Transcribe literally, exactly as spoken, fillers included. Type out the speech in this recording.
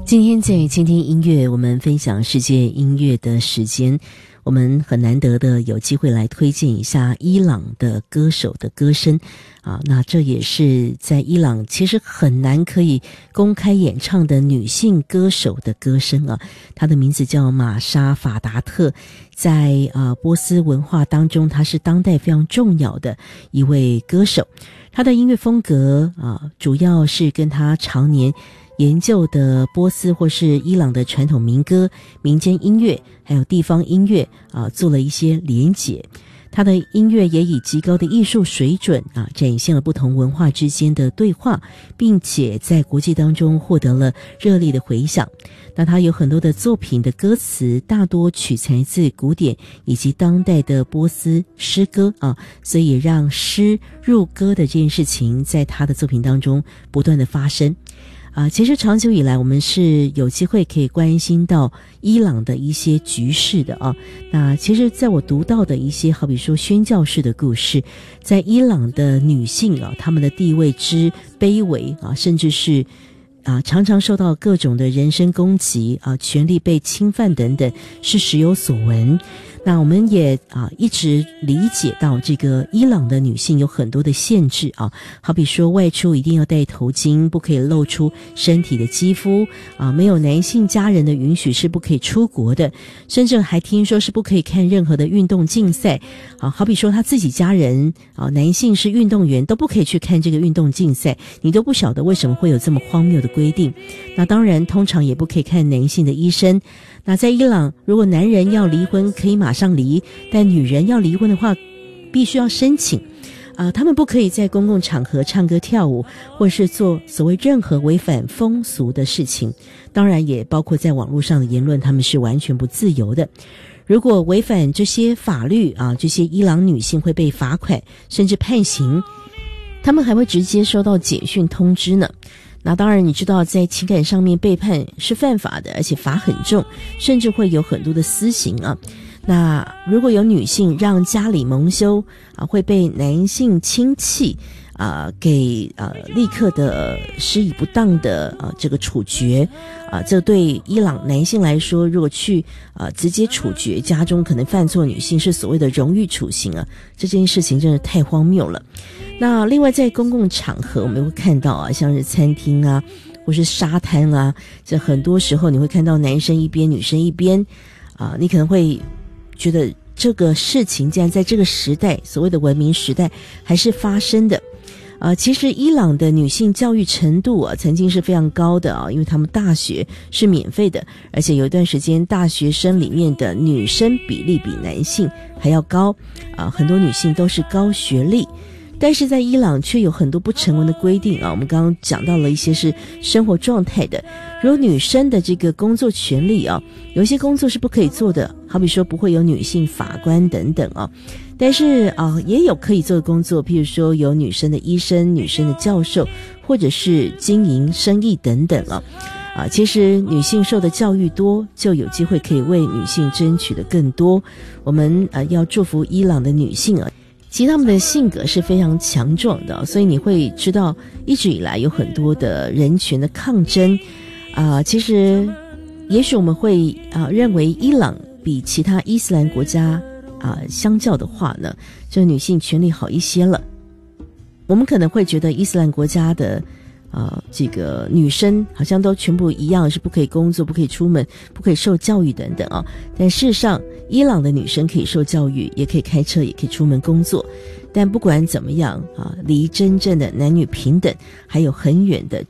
今天在倾听音乐，我们分享世界音乐的时间，我们很难得的有机会来推荐一下伊朗的歌手的歌声啊，那这也是在伊朗其实很难可以公开演唱的女性歌手的歌声啊。她的名字叫玛莎·法达特，在啊波斯文化当中，她是当代非常重要的一位歌手。她的音乐风格啊，主要是跟她常年研究的波斯或是伊朗的传统民歌、民间音乐还有地方音乐啊，做了一些连结。他的音乐也以极高的艺术水准啊，展现了不同文化之间的对话，并且在国际当中获得了热烈的回响。那他有很多的作品的歌词大多取材自古典以及当代的波斯诗歌啊，所以让诗入歌的这件事情在他的作品当中不断的发生。啊，其实长久以来我们是有机会可以关心到伊朗的一些局势的啊。那其实在我读到的一些好比说宣教士的故事，在伊朗的女性啊，她们的地位之卑微啊，甚至是啊常常受到各种的人身攻击啊，权利被侵犯等等，是时有所闻。那我们也啊一直理解到这个伊朗的女性有很多的限制啊，好比说外出一定要戴头巾，不可以露出身体的肌肤啊，没有男性家人的允许是不可以出国的，甚至还听说是不可以看任何的运动竞赛啊，好比说他自己家人啊，男性是运动员都不可以去看这个运动竞赛，你都不晓得为什么会有这么荒谬的规定。那当然通常也不可以看男性的医生。那在伊朗，如果男人要离婚可以马上离，但女人要离婚的话必须要申请啊、呃，他们不可以在公共场合唱歌跳舞，或是做所谓任何违反风俗的事情，当然也包括在网络上的言论，他们是完全不自由的。如果违反这些法律啊，这些伊朗女性会被罚款甚至判刑，他们还会直接收到简讯通知呢。那当然你知道在情感上面背叛是犯法的，而且罚很重，甚至会有很多的私刑啊。那如果有女性让家里蒙羞啊，会被男性亲戚啊给呃立刻的施以不当的呃这个处决啊，这对伊朗男性来说，如果去呃直接处决家中可能犯错女性，是所谓的荣誉处刑啊，这件事情真的太荒谬了。那另外在公共场合我们会看到啊，像是餐厅啊或是沙滩啊，这很多时候你会看到男生一边女生一边啊，你可能会觉得这个事情竟然在这个时代，所谓的文明时代还是发生的。呃，其实伊朗的女性教育程度啊，曾经是非常高的啊，因为他们大学是免费的，而且有一段时间大学生里面的女生比例比男性还要高啊，很多女性都是高学历。但是在伊朗却有很多不成文的规定啊，我们刚刚讲到了一些是生活状态的，如果女生的这个工作权利啊，有一些工作是不可以做的，好比说不会有女性法官等等啊，但是啊也有可以做的工作，譬如说有女生的医生、女生的教授，或者是经营生意等等啊。啊，其实女性受的教育多，就有机会可以为女性争取的更多。我们啊要祝福伊朗的女性啊。其实他们的性格是非常强壮的，所以你会知道一直以来有很多的人权的抗争啊、呃。其实也许我们会啊、呃、认为伊朗比其他伊斯兰国家啊、呃、相较的话呢，这女性权利好一些了。我们可能会觉得伊斯兰国家的呃，这个女生好像都全部一样，是不可以工作，不可以出门，不可以受教育等等啊。但事实上，伊朗的女生可以受教育，也可以开车，也可以出门工作。但不管怎么样啊，离真正的男女平等还有很远的